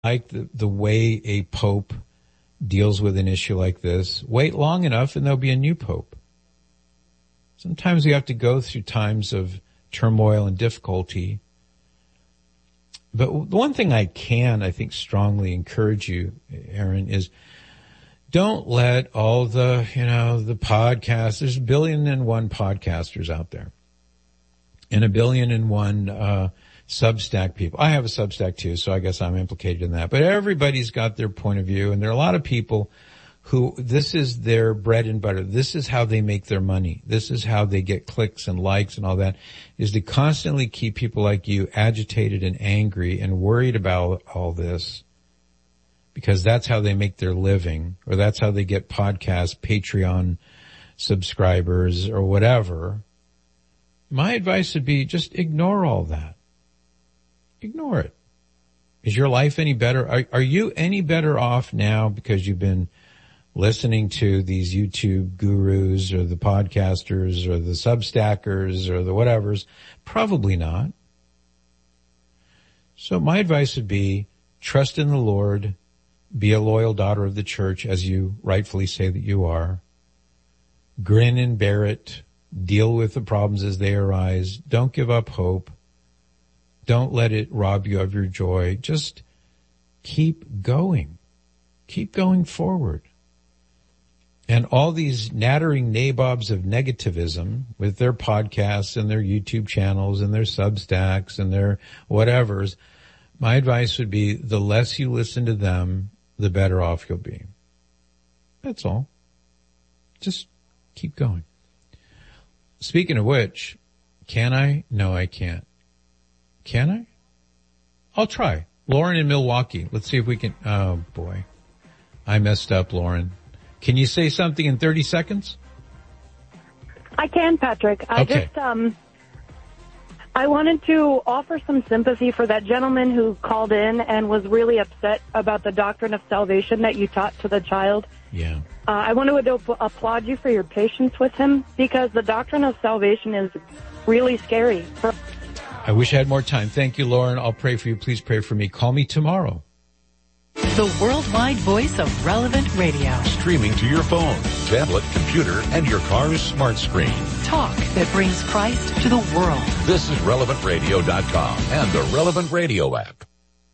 like the way a pope deals with an issue like this. Wait long enough and there'll be a new pope. Sometimes we have to go through times of turmoil and difficulty. But the one thing I think, strongly encourage you, Aaron, is don't let all the podcasts, there's 1 billion and one podcasters out there. And 1 billion and one, Substack people. I have a Substack too, so I guess I'm implicated in that. But everybody's got their point of view, and there are a lot of people who, this is their bread and butter. This is how they make their money. This is how they get clicks and likes and all that, is to constantly keep people like you agitated and angry and worried about all this, because that's how they make their living, or that's how they get podcasts, Patreon subscribers, or whatever. My advice would be just ignore all that. Ignore it. Is your life any better? Are you any better off now because you've been listening to these YouTube gurus or the podcasters or the Substackers or the whatevers? Probably not. So my advice would be trust in the Lord, be a loyal daughter of the church, as you rightfully say that you are. Grin and bear it. Deal with the problems as they arise. Don't give up hope. Don't let it rob you of your joy. Just keep going. Keep going forward. And all these nattering nabobs of negativism with their podcasts and their YouTube channels and their Substacks and their whatevers, my advice would be the less you listen to them, the better off you'll be. That's all. Just keep going. Speaking of which, can I? No, I can't. Can I? I'll try. Lauren in Milwaukee. Let's see if we can. Oh boy. I messed up, Lauren. Can you say something in 30 seconds? I can, Patrick. I wanted to offer some sympathy for that gentleman who called in and was really upset about the doctrine of salvation that you taught to the child. Yeah. I want to applaud you for your patience with him, because the doctrine of salvation is really scary. I wish I had more time. Thank you, Lauren. I'll pray for you. Please pray for me. Call me tomorrow. The worldwide voice of Relevant Radio. Streaming to your phone, tablet, computer, and your car's smart screen. Talk that brings Christ to the world. This is RelevantRadio.com and the Relevant Radio app.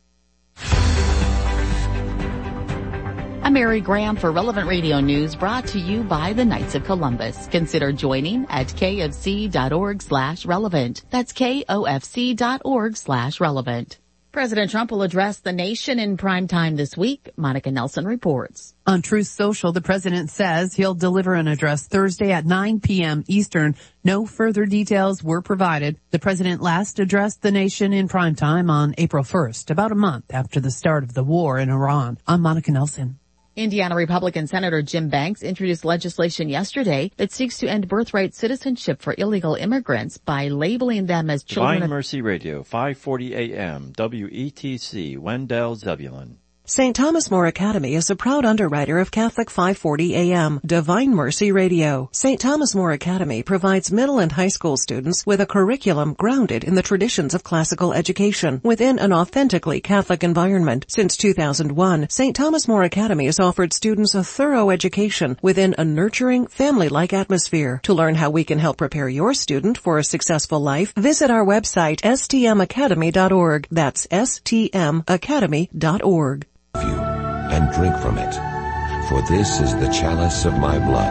I'm Mary Graham for Relevant Radio News, brought to you by the Knights of Columbus. Consider joining at kfc.org/relevant. That's kofc.org/relevant. President Trump will address the nation in prime time this week. Monica Nelson reports. On Truth Social, the president says he'll deliver an address Thursday at 9 p.m. Eastern. No further details were provided. The president last addressed the nation in prime time on April 1st, about a month after the start of the war in Iran. I'm Monica Nelson. Indiana Republican Senator Jim Banks introduced legislation yesterday that seeks to end birthright citizenship for illegal immigrants by labeling them as children. Divine Mercy Radio, 540 AM, WETC, Wendell, Zebulon. St. Thomas More Academy is a proud underwriter of Catholic 540 AM, Divine Mercy Radio. St. Thomas More Academy provides middle and high school students with a curriculum grounded in the traditions of classical education within an authentically Catholic environment. Since 2001, St. Thomas More Academy has offered students a thorough education within a nurturing, family-like atmosphere. To learn how we can help prepare your student for a successful life, visit our website, stmacademy.org. That's stmacademy.org. And drink from it, for this is the chalice of my blood.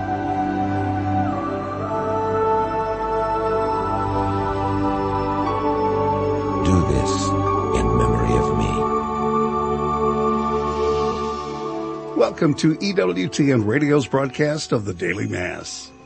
Do this in memory of me. Welcome to EWTN Radio's broadcast of the Daily Mass.